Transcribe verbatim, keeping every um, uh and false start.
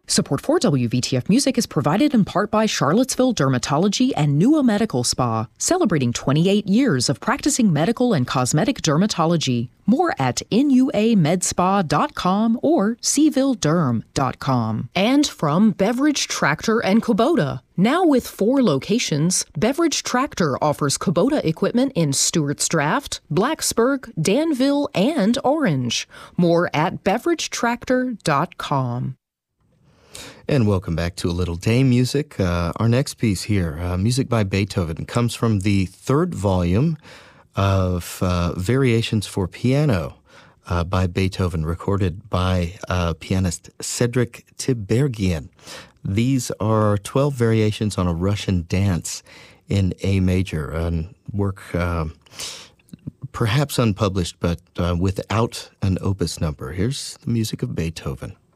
Support for W V T F Music is provided in part by Charlottesville Dermatology and Nua Medical Spa, celebrating twenty-eight years of practicing medical and cosmetic dermatology. More at N U A med spa dot com or seville derm dot com. And from Beverage Tractor and Kubota. Now with four locations, Beverage Tractor offers Kubota equipment in Stewart's Draft, Blacksburg, Danville, and Orange. More at beverage tractor dot com. And welcome back to A Little Day Music. Uh, our next piece here, uh, music by Beethoven, comes from the third volume of uh, Variations for Piano uh, by Beethoven, recorded by uh, pianist Cedric Tiberghien. These are twelve variations on a Russian dance in A major, a work uh, perhaps unpublished, but uh, without an opus number. Here's the music of Beethoven.